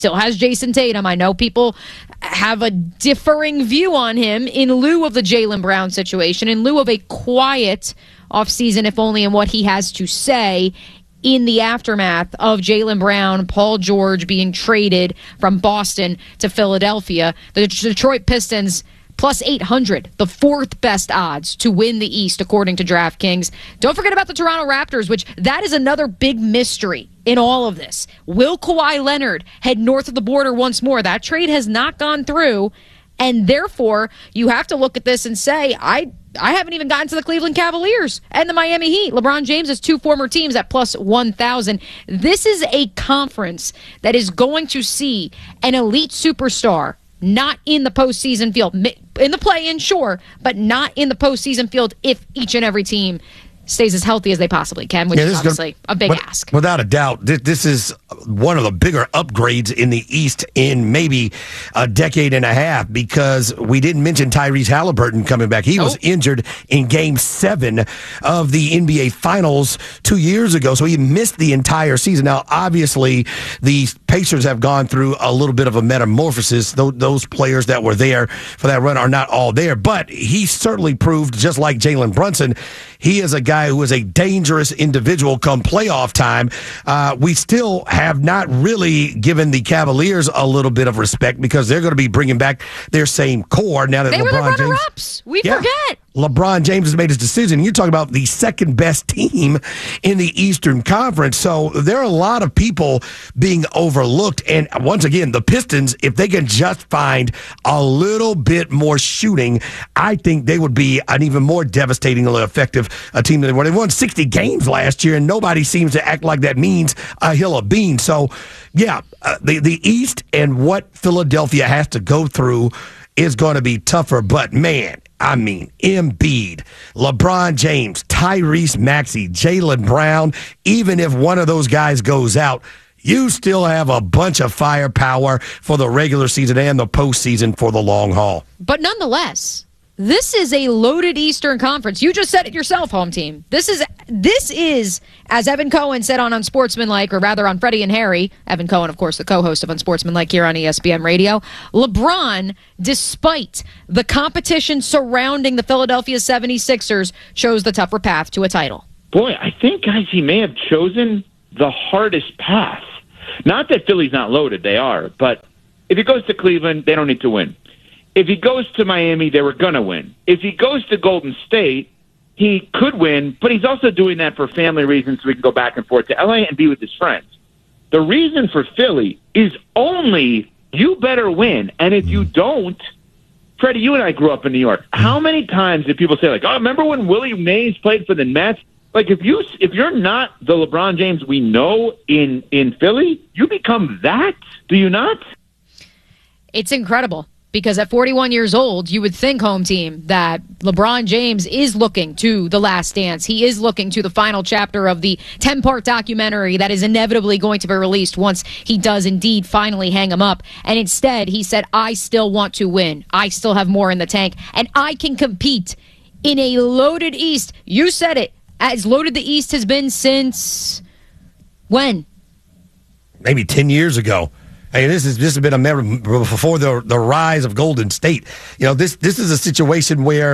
Still has Jason Tatum. I know people have a differing view on him in lieu of the Jaylen Brown situation, in lieu of a quiet offseason, if only in what he has to say in the aftermath of Jaylen Brown, Paul George being traded from Boston to Philadelphia. The Detroit Pistons plus 800, the fourth best odds to win the East, according to DraftKings. Don't forget about the Toronto Raptors, which that is another big mystery in all of this. Will Kawhi Leonard head north of the border once more? That trade has not gone through, and therefore you have to look at this and say, I haven't even gotten to the Cleveland Cavaliers and the Miami Heat. LeBron James has two former teams at plus 1,000. This is a conference that is going to see an elite superstar not in the postseason field. In the play-in, sure, but not in the postseason field if each and every team stays as healthy as they possibly can, which is obviously a big ask. Without a doubt, this is one of the bigger upgrades in the East in maybe a decade and a half, because we didn't mention Tyrese Halliburton coming back. He was injured in Game 7 of the NBA Finals 2 years ago, so he missed the entire season. Now, obviously, the Pacers have gone through a little bit of a metamorphosis. Those players that were there for that run are not all there, but he certainly proved, just like Jalen Brunson, he is a guy who is a dangerous individual come playoff time. We still have not really given the Cavaliers a little bit of respect, because they're going to be bringing back their same core now that they LeBron were the James. runner-ups. We forget. LeBron James has made his decision. You're talking about the second best team in the Eastern Conference. So there are a lot of people being overlooked. And once again, the Pistons, if they can just find a little bit more shooting, I think they would be an even more devastatingly effective team than they were. They won 60 games last year, and nobody seems to act like that means a hill of beans. So, yeah, the East and what Philadelphia has to go through is going to be tougher. But, man, I mean, Embiid, LeBron James, Tyrese Maxey, Jaylen Brown, even if one of those guys goes out, you still have a bunch of firepower for the regular season and the postseason for the long haul. But nonetheless, this is a loaded Eastern Conference. You just said it yourself, home team. This is, as Evan Cohen said on Unsportsmanlike, or rather on Freddie and Harry, Evan Cohen, of course, the co-host of Unsportsmanlike here on ESPN Radio, LeBron, despite the competition surrounding the Philadelphia 76ers, chose the tougher path to a title. Boy, I think, guys, he may have chosen the hardest path. Not that Philly's not loaded, they are, but if he goes to Cleveland, they don't need to win. If he goes to Miami, they were going to win. If he goes to Golden State, he could win, but he's also doing that for family reasons, so he can go back and forth to LA and be with his friends. The reason for Philly is only you better win, and if you don't, Freddie, you and I grew up in New York. How many times did people say, like, oh, remember when Willie Mays played for the Nets? Like, if you're not the LeBron James we know in Philly, you become that, do you not? It's incredible. Because at 41 years old, you would think, home team, that LeBron James is looking to The Last Dance. He is looking to the final chapter of the 10-part documentary that is inevitably going to be released once he does indeed finally hang him up. And instead, he said, I still want to win. I still have more in the tank. And I can compete in a loaded East. You said it. As loaded the East has been since when? Maybe 10 years ago. Hey, this has been a memory before the rise of Golden State. You know, this is a situation where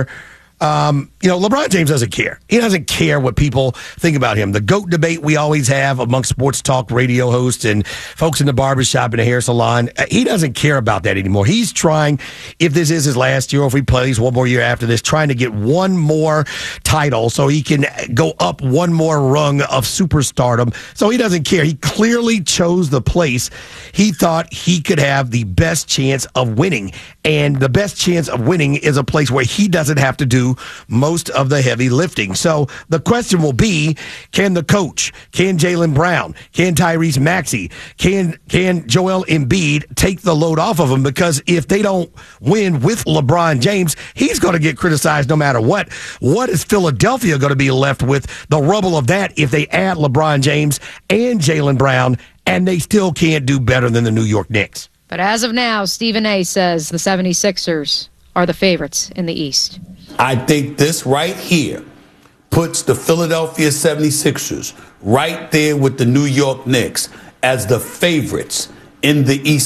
LeBron James doesn't care. He doesn't care what people think about him. The GOAT debate we always have amongst sports talk radio hosts and folks in the barbershop and the hair salon, he doesn't care about that anymore. He's trying, if this is his last year or if he plays one more year after this, trying to get one more title so he can go up one more rung of superstardom. So he doesn't care. He clearly chose the place he thought he could have the best chance of winning. And the best chance of winning is a place where he doesn't have to do most of the heavy lifting. So the question will be, can the coach, can Jaylen Brown, can Tyrese Maxey, can Joel Embiid take the load off of him? Because if they don't win with LeBron James, he's going to get criticized no matter what. What is Philadelphia going to be left with? The rubble of that if they add LeBron James and Jaylen Brown, and they still can't do better than the New York Knicks. But as of now, Stephen A. says the 76ers are the favorites in the East. I think this right here puts the Philadelphia 76ers right there with the New York Knicks as the favorites in the East